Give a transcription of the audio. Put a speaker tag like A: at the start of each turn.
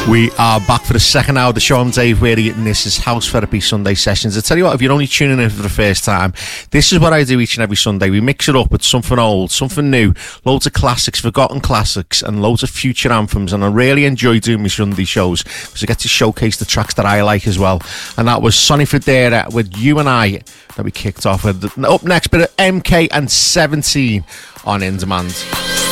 A: We are back for the second hour of the show. I'm Dave Weary, and this is House Therapy Sunday Sessions. I tell you what, if you're only tuning in for the first time, this is what I do each and every Sunday. We mix it up with something old, something new, loads of classics, forgotten classics, and loads of future anthems. And I really enjoy doing my Sunday shows because I get to showcase the tracks that I like as well. And that was Sonny Fodera with You and I that we kicked off with. Up next, bit of MK and 17 on In Demand.